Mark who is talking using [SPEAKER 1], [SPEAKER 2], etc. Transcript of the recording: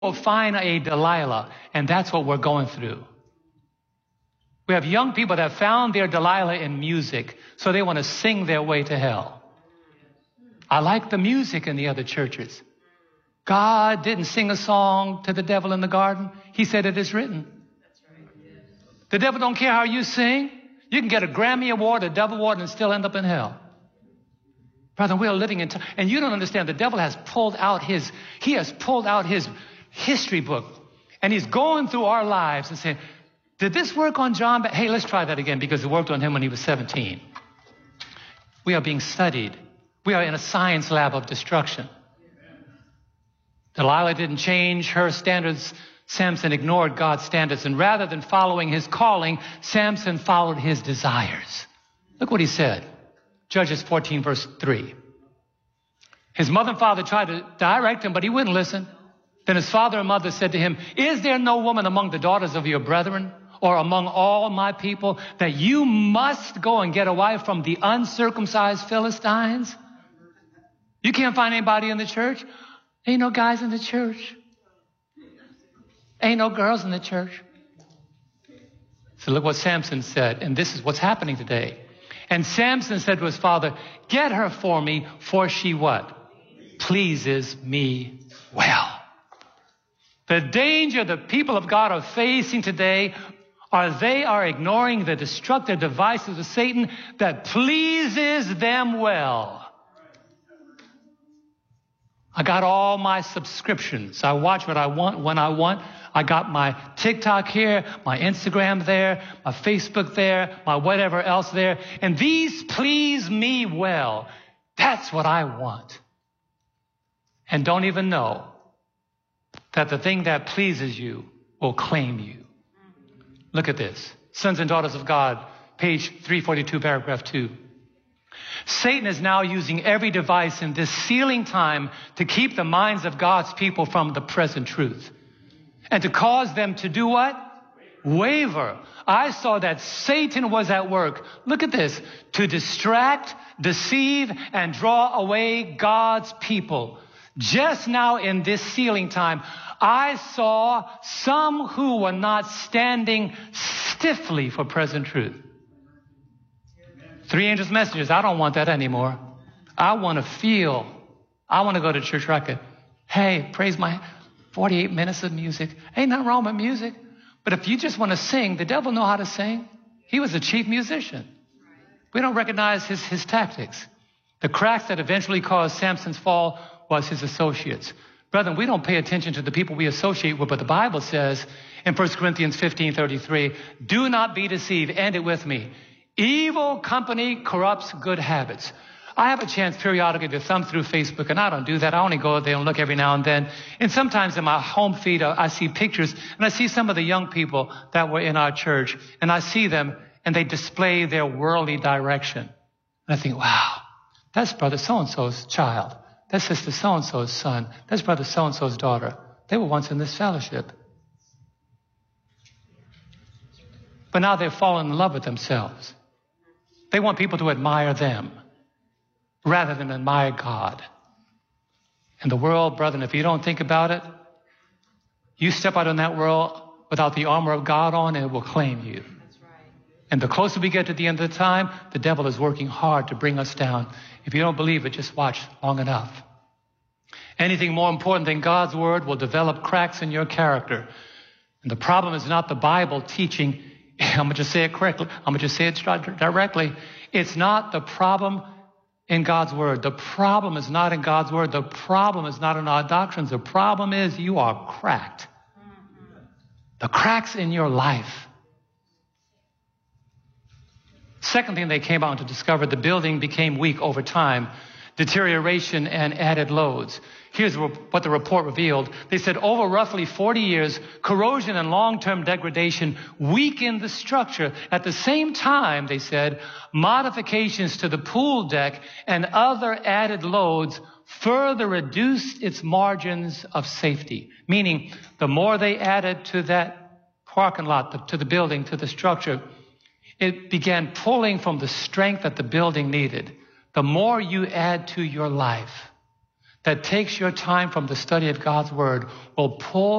[SPEAKER 1] will find a Delilah, and that's what we're going through. We have young people that found their Delilah in music, so they want to sing their way to hell. I like the music in the other churches. God didn't sing a song to the devil in the garden. He said it is written. The devil don't care how you sing. You can get a Grammy Award, a Dove Award, and still end up in hell. Brother, we are living in time, and you don't understand. The devil has pulled out his history book, and he's going through our lives and saying, did this work on John? Hey, let's try that again, because it worked on him when he was 17. We are being studied. We are in a science lab of destruction. Delilah didn't change her standards. Samson ignored God's standards, and rather than following his calling, Samson followed his desires. Look what he said. Judges 14, verse 3. His mother and father tried to direct him, but he wouldn't listen. Then his father and mother said to him, is there no woman among the daughters of your brethren or among all my people that you must go and get a wife from the uncircumcised Philistines? You can't find anybody in the church. Ain't no guys in the church. Ain't no girls in the church. So look what Samson said, and this is what's happening today. And Samson said to his father, get her for me, for she what? Pleases me well. The danger the people of God are facing today are they are ignoring the destructive devices of Satan that pleases them well. I got all my subscriptions. I watch what I want when I want. I got my TikTok here, my Instagram there, my Facebook there, my whatever else there. And these please me well. That's what I want. And don't even know that the thing that pleases you will claim you. Look at this. Sons and Daughters of God, page 342, paragraph 2. Satan is now using every device in this sealing time to keep the minds of God's people from the present truth. And to cause them to do what? Waver. I saw that Satan was at work. Look at this. To distract, deceive, and draw away God's people. Just now in this sealing time, I saw some who were not standing stiffly for present truth. 3 angels messengers. I don't want that anymore. I want to feel. I want to go to church where I could, hey, praise my 48 minutes of music. Ain't nothing wrong with music. But if you just want to sing, the devil know how to sing. He was a chief musician. We don't recognize his tactics. The cracks that eventually caused Samson's fall was his associates. Brethren, we don't pay attention to the people we associate with, but the Bible says in 1 Corinthians 15:33, do not be deceived. End it with me. Evil company corrupts good habits. I have a chance periodically to thumb through Facebook, and I don't do that. I only go there and look every now and then. And sometimes in my home feed, I see pictures, and I see some of the young people that were in our church, and I see them, and they display their worldly direction. And I think, wow, that's brother so-and-so's child. That's sister so-and-so's son. That's brother so-and-so's daughter. They were once in this fellowship. But now they've fallen in love with themselves. They want people to admire them rather than admire God. And the world, brethren, if you don't think about it, you step out in that world without the armor of God on, and it will claim you. That's right. And the closer we get to the end of the time, the devil is working hard to bring us down. If you don't believe it, just watch long enough. Anything more important than God's word will develop cracks in your character. And the problem is not the Bible teaching. I'm going to just say it correctly. I'm going to just say it directly. It's not the problem in God's word. The problem is not in God's word. The problem is not in our doctrines. The problem is you are cracked. The cracks in your life. Second thing they came out to discover, the building became weak over time. Deterioration and added loads. Here's what the report revealed. They said over roughly 40 years, corrosion and long-term degradation weakened the structure. At the same time, they said, modifications to the pool deck and other added loads further reduced its margins of safety. Meaning, the more they added to that parking lot, to the building, to the structure, it began pulling from the strength that the building needed. The more you add to your life, that takes your time from the study of God's word will pull